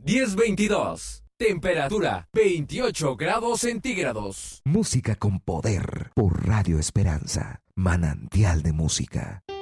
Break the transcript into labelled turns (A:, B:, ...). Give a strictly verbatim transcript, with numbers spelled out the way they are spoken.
A: diez veintidós. Temperatura veintiocho grados centígrados.
B: Música con poder por Radio Esperanza. Manantial de música.